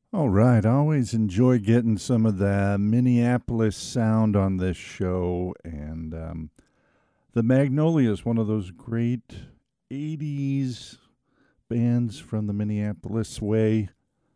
All right. I always enjoy getting some of the Minneapolis sound on this show. And the Magnolias, one of those great 80s bands from the Minneapolis way,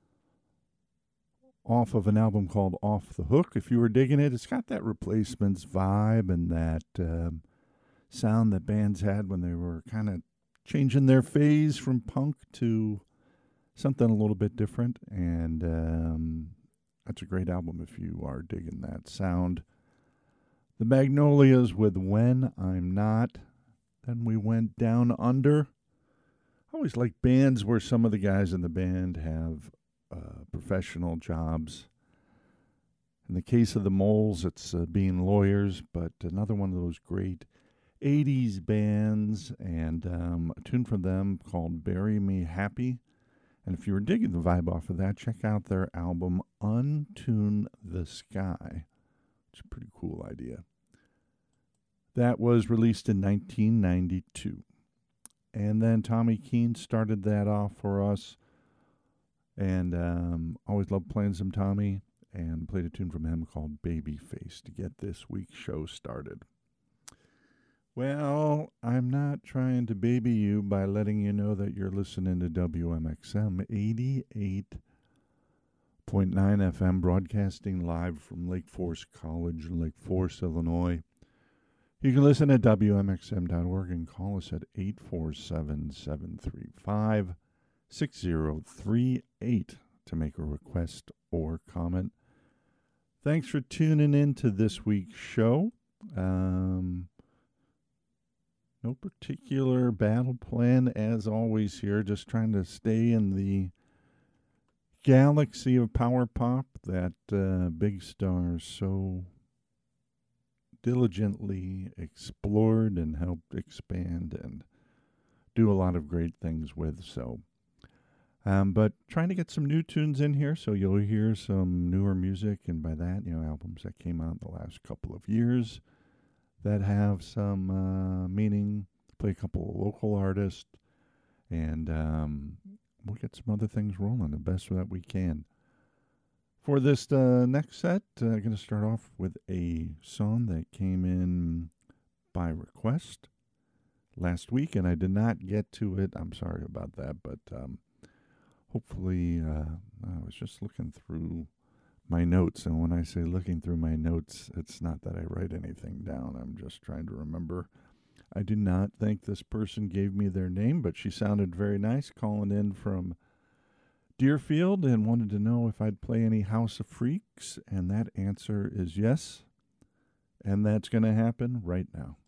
off of an album called Off the Hook. If you were digging it, it's got that Replacements vibe and that sound that bands had when they were kind of changing their phase from punk to something a little bit different. And that's a great album if you are digging that sound. The Magnolias with When I'm Not. Then we went Down Under. I always like bands where some of the guys in the band have professional jobs. In the case of the Moles, it's being lawyers, but another one of those great 80s bands, and a tune from them called Bury Me Happy. And if you were digging the vibe off of that, check out their album Untune the Sky. It's a pretty cool idea. That was released in 1992. And then Tommy Keene started that off for us. And always loved playing some Tommy, and played a tune from him called Babyface to get this week's show started. Well, I'm not trying to baby you by letting you know that you're listening to WMXM 88.9 FM, broadcasting live from Lake Forest College in Lake Forest, Illinois. You can listen at WMXM.org and call us at 847-735-6038 to make a request or comment. Thanks for tuning in to this week's show. No particular battle plan as always here, just trying to stay in the galaxy of power pop that Big Star so diligently explored and helped expand and do a lot of great things with. But trying to get some new tunes in here, so you'll hear some newer music, and by that, albums that came out in the last couple of years that have some meaning. Play a couple of local artists, and we'll get some other things rolling the best that we can. For this next set, I'm going to start off with a song that came in by request last week, and I did not get to it. I'm sorry about that, but hopefully, I was just looking through my notes, and when I say looking through my notes, it's not that I write anything down. I'm just trying to remember. I do not think this person gave me their name, but she sounded very nice, calling in from Deerfield and wanted to know if I'd play any House of Freaks, and that answer is yes, and that's going to happen right now.